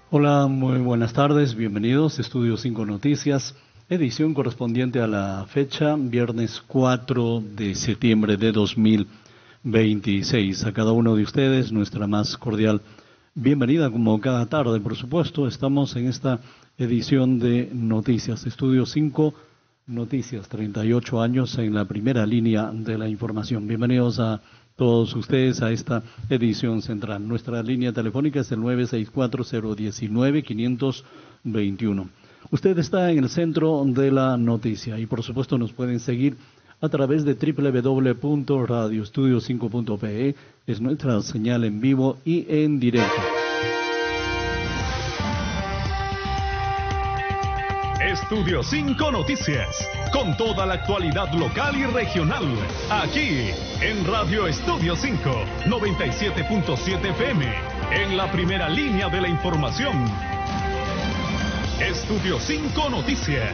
Hola, muy buenas tardes, bienvenidos. Estudio 5 Noticias, edición correspondiente a la fecha, viernes 4 de septiembre de 2026. A cada uno de ustedes, nuestra más cordial bienvenida, como cada tarde, por supuesto. Estamos en esta edición de Noticias, Estudio 5 Noticias, 38 años en la primera línea de la información. Bienvenidos a todos ustedes a esta edición central. Nuestra línea telefónica es el 964-019-521. Usted está en el centro de la noticia y por supuesto nos pueden seguir a través de www.radioestudio5.pe. Es nuestra señal en vivo y en directo. Estudio 5 Noticias, con toda la actualidad local y regional, aquí en Radio Estudio 5, 97.7 FM, en la primera línea de la información. Estudio 5 Noticias.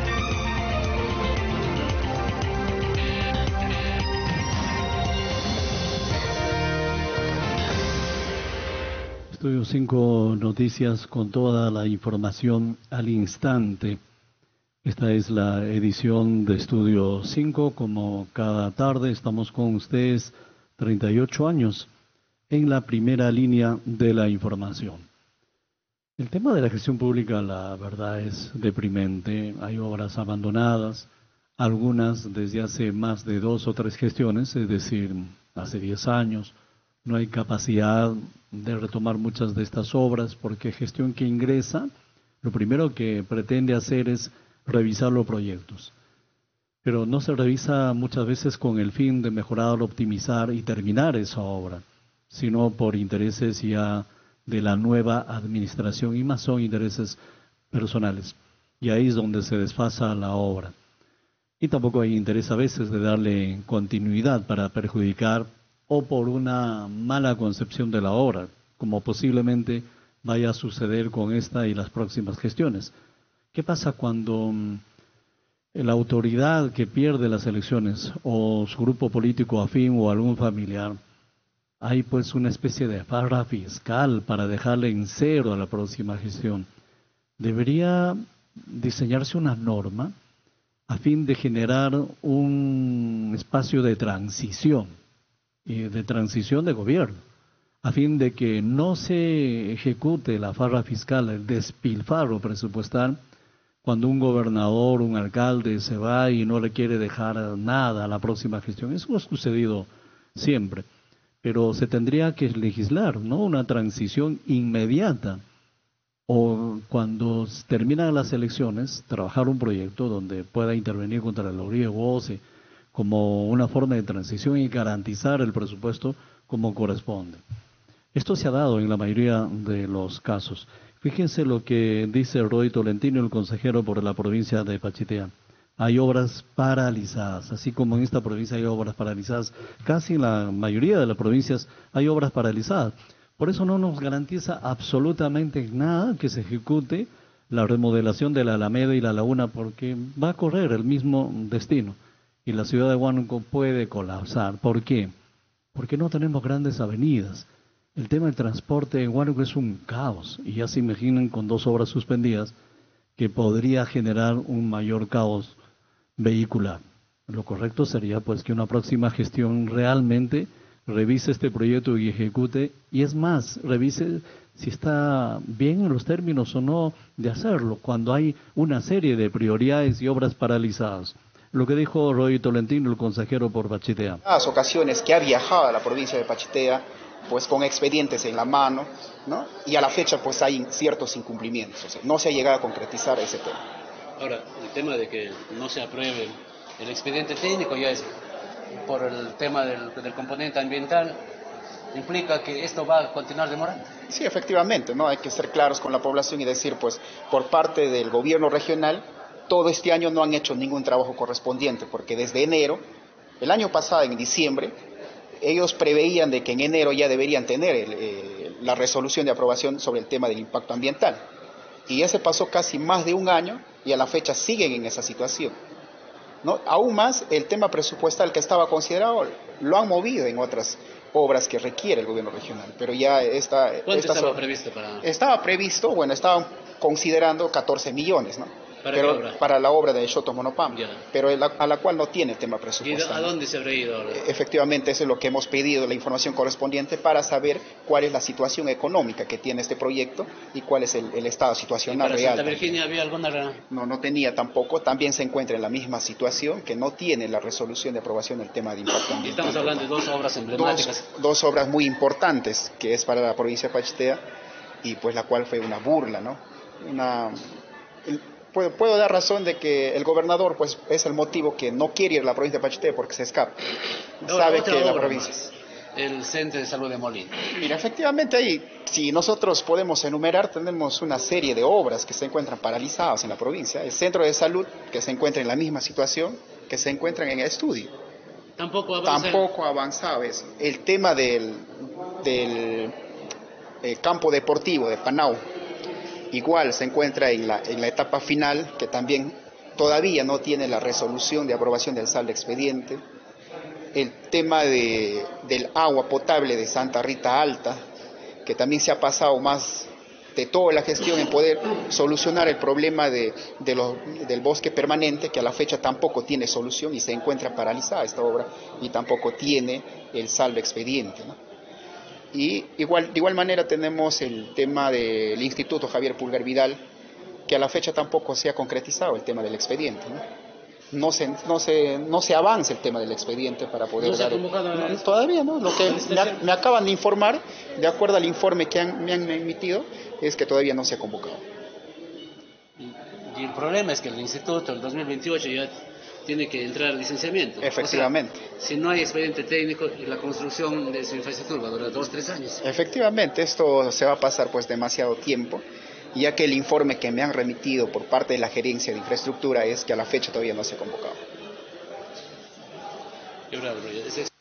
Estudio 5 Noticias con toda la información al instante. Esta es la edición de Estudio 5. Como cada tarde estamos con ustedes 38 años en la primera línea de la información. El tema de la gestión pública, la verdad, es deprimente. Hay obras abandonadas, algunas desde hace más de 2 o 3 gestiones, es decir, hace 10 años. No hay capacidad de retomar muchas de estas obras porque gestión que ingresa, lo primero que pretende hacer es revisar los proyectos. Pero no se revisa muchas veces con el fin de mejorar, optimizar y terminar esa obra, sino por intereses ya de la nueva administración y más son intereses personales. Y ahí es donde se desfasa la obra. Y tampoco hay interés a veces de darle continuidad para perjudicar o por una mala concepción de la obra, como posiblemente vaya a suceder con esta y las próximas gestiones. ¿Qué pasa cuando la autoridad que pierde las elecciones o su grupo político afín o algún familiar, hay pues una especie de farra fiscal para dejarle en cero a la próxima gestión? Debería diseñarse una norma a fin de generar un espacio de transición de gobierno, a fin de que no se ejecute la farra fiscal, el despilfarro presupuestal, cuando un gobernador, un alcalde se va y no le quiere dejar nada a la próxima gestión. Eso ha sucedido siempre, pero se tendría que legislar, ¿no? Una transición inmediata, o cuando terminan las elecciones, trabajar un proyecto donde pueda intervenir contra el goce como una forma de transición y garantizar el presupuesto como corresponde. Esto se ha dado en la mayoría de los casos. Fíjense lo que dice Roy Tolentino, el consejero por la provincia de Pachitea. Hay obras paralizadas, así como en esta provincia hay obras paralizadas, casi en la mayoría de las provincias hay obras paralizadas. Por eso no nos garantiza absolutamente nada que se ejecute la remodelación de la Alameda y la Laguna, porque va a correr el mismo destino. Y la ciudad de Huánuco puede colapsar. ¿Por qué? Porque no tenemos grandes avenidas. El tema del transporte en Huánuco es un caos. Y ya se imaginan con 2 obras suspendidas que podría generar un mayor caos vehicular. Lo correcto sería pues que una próxima gestión realmente revise este proyecto y ejecute. Y es más, revise si está bien en los términos o no de hacerlo, cuando hay una serie de prioridades y obras paralizadas. Lo que dijo Roy Tolentino, el consejero por Pachitea. Las ocasiones que ha viajado a la provincia de Pachitea, pues con expedientes en la mano, ¿no? Y a la fecha pues hay ciertos incumplimientos, o sea, no se ha llegado a concretizar ese tema. Ahora, el tema de que no se apruebe el expediente técnico ya es por el tema del componente ambiental, implica que esto va a continuar demorando. Sí, efectivamente, ¿no? Hay que ser claros con la población y decir, pues, por parte del gobierno regional, todo este año no han hecho ningún trabajo correspondiente, porque desde enero, el año pasado, en diciembre, ellos preveían de que en enero ya deberían tener la resolución de aprobación sobre el tema del impacto ambiental. Y ya se pasó casi más de un año y a la fecha siguen en esa situación, ¿no? Aún más, el tema presupuestal que estaba considerado lo han movido en otras obras que requiere el gobierno regional, pero ya ¿Cuánto estaba previsto para...? Estaba previsto, bueno, estaban considerando 14 millones, ¿no? ¿Para pero qué obra? Para la obra de Shoto Monopam, pero a la cual no tiene tema ¿Y presupuestario. a dónde se habrá ido ahora? Efectivamente, eso es lo que hemos pedido, la información correspondiente para saber cuál es la situación económica que tiene este proyecto y cuál es el estado situacional ¿Y para real. Santa Virginia había alguna...? No tenía tampoco, también se encuentra en la misma situación, que no tiene la resolución de aprobación del tema de impacto ambiental. Estamos hablando de dos obras emblemáticas. Dos obras muy importantes, que es para la provincia de Pachitea, y pues la cual fue una burla, ¿no? Puedo dar razón de que el gobernador pues es el motivo que no quiere ir a la provincia de Pachitea porque se escapa. Sabe que la provincia... Más, el Centro de Salud de Molina. Mira, efectivamente ahí, si nosotros podemos enumerar, tenemos una serie de obras que se encuentran paralizadas en la provincia. El centro de salud, que se encuentra en la misma situación, que se encuentran en el estudio. Tampoco ha avanzado eso. El tema del campo deportivo de Panau, igual se encuentra en la etapa final, que también todavía no tiene la resolución de aprobación del sal de expediente. El tema del agua potable de Santa Rita Alta, que también se ha pasado más de toda la gestión en poder solucionar el problema del bosque permanente, que a la fecha tampoco tiene solución y se encuentra paralizada esta obra y tampoco tiene el sal de expediente, ¿no? Y de igual manera tenemos el tema del Instituto Javier Pulgar Vidal, que a la fecha tampoco se ha concretizado el tema del expediente, ¿no? No se avanza el tema del expediente para poder ¿No se ha convocado todavía, ¿no? Lo que me acaban de informar, de acuerdo al informe que me han emitido, es que todavía no se ha convocado. Y el problema es que el instituto, el 2028, ya tiene que entrar al licenciamiento. Efectivamente. O sea, si no hay expediente técnico, la construcción de su infraestructura va a durar 2-3 años. Efectivamente, esto se va a pasar pues demasiado tiempo, ya que el informe que me han remitido por parte de la Gerencia de Infraestructura es que a la fecha todavía no se ha convocado. Qué bravo,